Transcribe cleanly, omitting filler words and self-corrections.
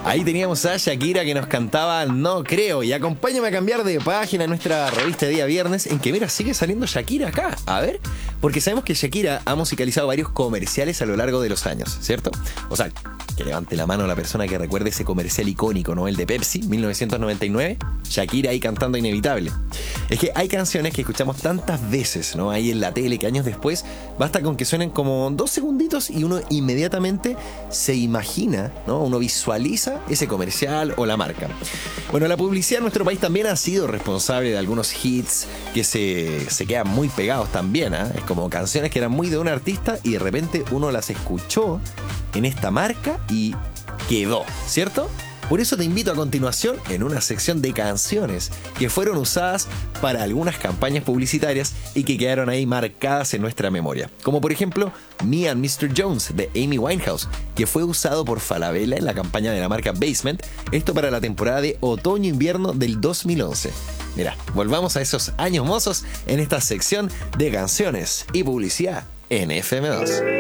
Ahí teníamos a Shakira que nos cantaba No Creo. Y acompáñame a cambiar de página en nuestra revista Día Viernes, en que mira, sigue saliendo Shakira acá. A ver, porque sabemos que Shakira ha musicalizado varios comerciales a lo largo de los años, ¿cierto? O sea, que levante la mano la persona que recuerde ese comercial icónico, ¿no? El de Pepsi, 1999. Shakira ahí cantando Inevitable. Es que hay canciones que escuchamos tantas veces, ¿no? Ahí en la tele, que años después basta con que suenen como 2 segunditos y uno inmediatamente se imagina, ¿no? Uno visualiza ese comercial o la marca. Bueno, la publicidad en nuestro país también ha sido responsable de algunos hits que se quedan muy pegados también, ¿eh? Es como canciones que eran muy de un artista y de repente uno las escuchó en esta marca y quedó, ¿cierto? Por eso te invito a continuación en una sección de canciones que fueron usadas para algunas campañas publicitarias y que quedaron ahí marcadas en nuestra memoria. Como por ejemplo, Me and Mr. Jones de Amy Winehouse, que fue usado por Falabella en la campaña de la marca Basement, esto para la temporada de otoño-invierno del 2011. Mira, volvamos a esos años mozos en esta sección de canciones y publicidad en FM2.